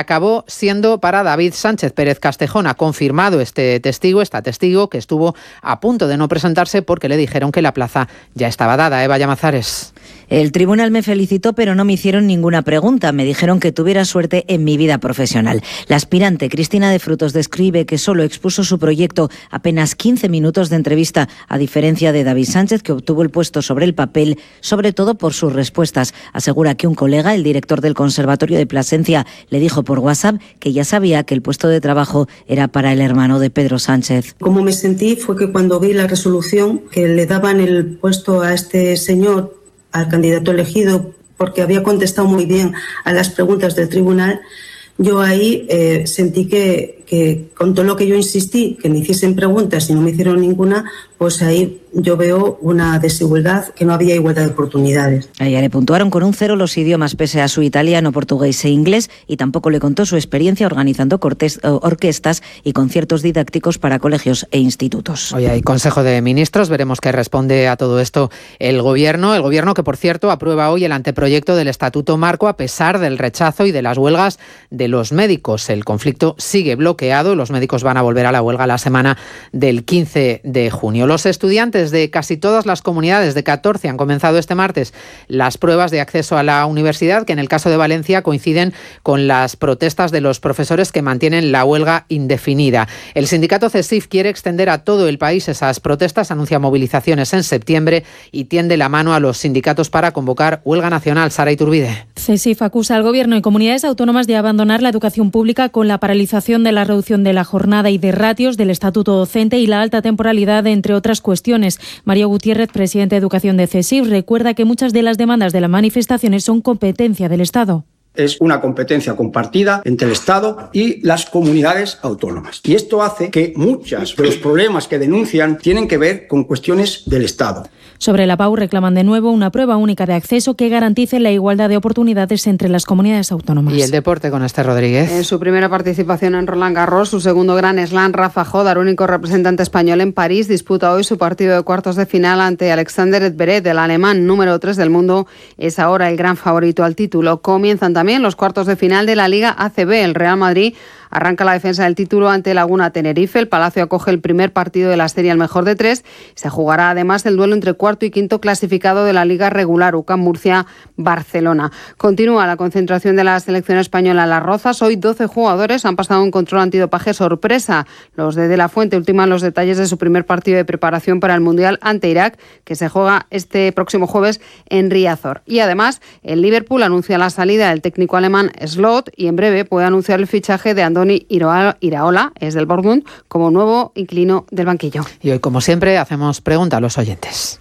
acabó siendo para David Sánchez Pérez Castejón. Ha confirmado esta testigo que estuvo a punto de no presentarse porque le dijeron que la plaza ya estaba dada. Eva Llamazares. El tribunal me felicitó, pero no me hicieron ninguna pregunta. Me dijeron que tuviera suerte en mi vida profesional. La aspirante Cristina de Frutos describe que solo expuso su proyecto apenas 15 minutos de entrevista, a diferencia de David Sánchez, que obtuvo el puesto sobre el papel, sobre todo por sus respuestas. Asegura que un colega, el director del Conservatorio de Plasencia, le dijo por WhatsApp que ya sabía que el puesto de trabajo era para el hermano de Pedro Sánchez. Como me sentí fue que cuando vi la resolución que le daban el puesto a este señor, al candidato elegido, porque había contestado muy bien a las preguntas del tribunal, yo ahí sentí que con todo lo que yo insistí, que me hiciesen preguntas y no me hicieron ninguna, pues ahí yo veo una desigualdad, que no había igualdad de oportunidades. A ella le puntuaron con un 0 los idiomas, pese a su italiano, portugués e inglés, y tampoco le contó su experiencia organizando orquestas y conciertos didácticos para colegios e institutos. Hoy hay Consejo de Ministros, veremos qué responde a todo esto el Gobierno que, por cierto, aprueba hoy el anteproyecto del Estatuto Marco a pesar del rechazo y de las huelgas de los médicos. El conflicto sigue bloqueado y los médicos van a volver a la huelga la semana del 15 de junio. Los estudiantes de casi todas las comunidades, de 14, han comenzado este martes las pruebas de acceso a la universidad, que en el caso de Valencia coinciden con las protestas de los profesores que mantienen la huelga indefinida. El sindicato CESIF quiere extender a todo el país esas protestas, anuncia movilizaciones en septiembre y tiende la mano a los sindicatos para convocar huelga nacional. Sara Iturbide. CESIF acusa al Gobierno y comunidades autónomas de abandonar la educación pública con la paralización de la reducción de la jornada y de ratios del estatuto docente y la alta temporalidad, entre otras cuestiones. Mario Gutiérrez, presidente de Educación de CESIF, recuerda que muchas de las demandas de las manifestaciones son competencia del Estado. Es una competencia compartida entre el Estado y las comunidades autónomas. Y esto hace que muchos de los problemas que denuncian tienen que ver con cuestiones del Estado. Sobre la PAU reclaman de nuevo una prueba única de acceso que garantice la igualdad de oportunidades entre las comunidades autónomas. Y el deporte con Esther Rodríguez. En su primera participación en Roland Garros, su segundo Grand Slam, Rafa Jodar, único representante español en París, disputa hoy su partido de cuartos de final ante Alexander Zverev, el alemán número 3 del mundo. Es ahora el gran favorito al título. Comienzan también los cuartos de final de la Liga ACB. El Real Madrid arranca la defensa del título ante Laguna Tenerife. El Palacio acoge el primer partido de la serie al mejor de 3. Se jugará además el duelo entre cuarto y quinto clasificado de la Liga regular, UCAM Murcia-Barcelona. Continúa la concentración de la selección española en Las Rozas. Hoy 12 jugadores han pasado un control antidopaje sorpresa. Los de la Fuente ultiman los detalles de su primer partido de preparación para el Mundial ante Irak, que se juega este próximo jueves en Riazor. Y además, el Liverpool anuncia la salida del técnico alemán Slot y en breve puede anunciar el fichaje de Andoni Iraola, es del Bournemouth, como nuevo inquilino del banquillo. Y hoy, como siempre, hacemos pregunta a los oyentes.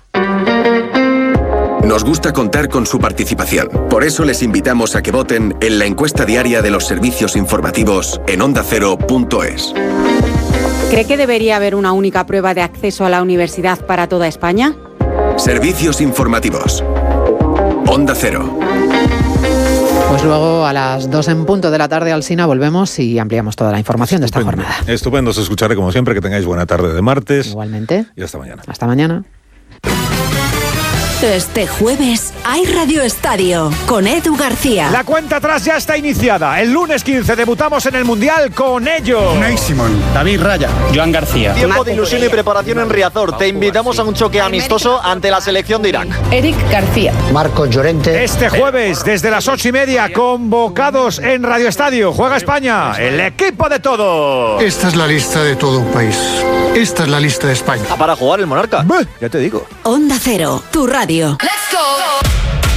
Nos gusta contar con su participación. Por eso les invitamos a que voten en la encuesta diaria de los servicios informativos en ondacero.es. ¿Cree que debería haber una única prueba de acceso a la universidad para toda España? Servicios informativos. Onda Cero. Pues luego a las 2 en punto de la tarde, Alsina, volvemos y ampliamos toda la información de esta jornada. Estupendo, os escucharé como siempre. Que tengáis buena tarde de martes. Igualmente. Y hasta mañana. Hasta mañana. Este jueves hay Radio Estadio con Edu García. La cuenta atrás ya está iniciada. El lunes 15 debutamos en el Mundial con ellos. Unai Simón, David Raya, Joan García. Tiempo de ilusión y preparación en Riazor. Te invitamos a un choque amistoso ante la selección de Irak. Eric García. Marcos Llorente. Este jueves, desde las 8:30, convocados en Radio Estadio. Juega España, el equipo de todos. Esta es la lista de todo un país. Esta es la lista de España. Para jugar el Monarca. Ya te digo. Onda Cero, tu radio. Let's go.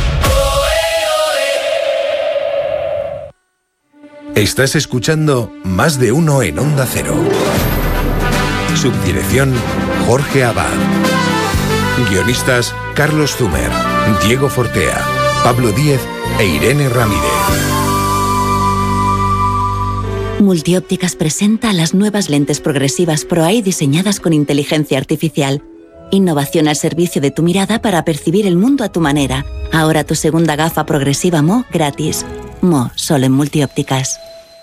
Estás escuchando Más de Uno en Onda Cero. Subdirección Jorge Abad. Guionistas Carlos Zumer, Diego Fortea, Pablo Díez e Irene Ramírez. Multiópticas presenta las nuevas lentes progresivas Pro-Eye diseñadas con inteligencia artificial. Innovación al servicio de tu mirada para percibir el mundo a tu manera. Ahora tu segunda gafa progresiva Mo gratis. Mo, solo en Multiópticas.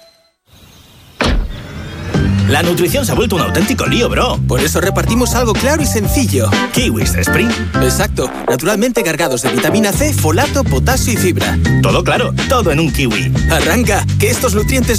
La nutrición se ha vuelto un auténtico lío, bro. Por eso repartimos algo claro y sencillo. Kiwis Spring. Exacto. Naturalmente cargados de vitamina C, folato, potasio y fibra. Todo claro, todo en un kiwi. Arranca, que estos nutrientes